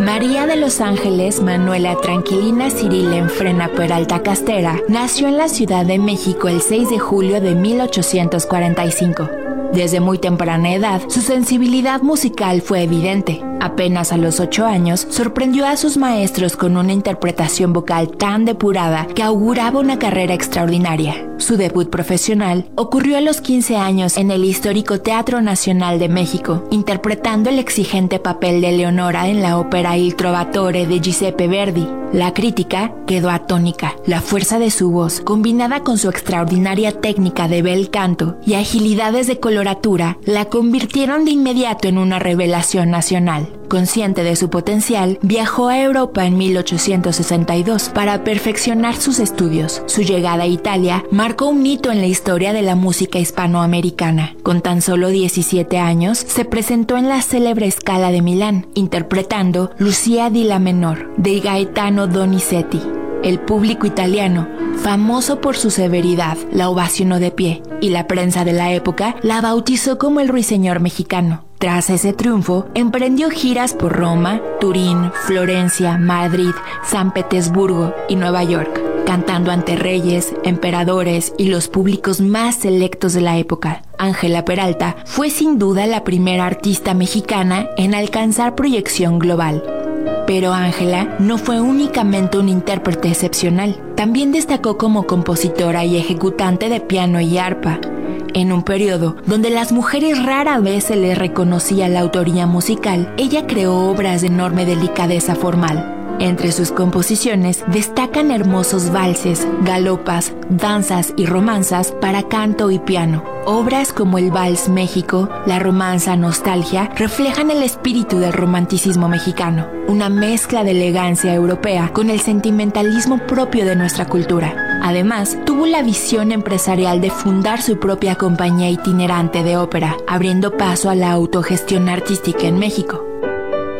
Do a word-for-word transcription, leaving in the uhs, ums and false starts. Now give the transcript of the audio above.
María de los Ángeles Manuela Tranquilina Cirilen Frena Peralta Castera nació en la Ciudad de México el seis de julio de mil ochocientos cuarenta y cinco. Desde muy temprana edad, su sensibilidad musical fue evidente. Apenas a los ocho años, sorprendió a sus maestros con una interpretación vocal tan depurada que auguraba una carrera extraordinaria. Su debut profesional ocurrió a los quince años en el histórico Teatro Nacional de México, interpretando el exigente papel de Leonora en la ópera Il Trovatore de Giuseppe Verdi. La crítica quedó atónica. La fuerza de su voz, combinada con su extraordinaria técnica de bel canto y agilidades de coloratura, la convirtieron de inmediato en una revelación nacional. Consciente de su potencial, viajó a Europa en mil ochocientos sesenta y dos para perfeccionar sus estudios. Su llegada a Italia marcó un hito en la historia de la música hispanoamericana. Con tan solo diecisiete años, se presentó en la célebre Scala de Milán, interpretando Lucia di La Menor, de Gaetano Donizetti. El público italiano, famoso por su severidad, la ovacionó de pie, y la prensa de la época la bautizó como el Ruiseñor mexicano. Tras ese triunfo, emprendió giras por Roma, Turín, Florencia, Madrid, San Petersburgo y Nueva York, cantando ante reyes, emperadores y los públicos más selectos de la época. Ángela Peralta fue sin duda la primera artista mexicana en alcanzar proyección global. Pero Ángela no fue únicamente un intérprete excepcional, también destacó como compositora y ejecutante de piano y arpa. En un periodo donde las mujeres rara vez se les reconocía la autoría musical, ella creó obras de enorme delicadeza formal. Entre sus composiciones destacan hermosos valses, galopas, danzas y romanzas para canto y piano. Obras como el Vals México, la romanza Nostalgia, reflejan el espíritu del romanticismo mexicano, una mezcla de elegancia europea con el sentimentalismo propio de nuestra cultura. Además, tuvo la visión empresarial de fundar su propia compañía itinerante de ópera, abriendo paso a la autogestión artística en México.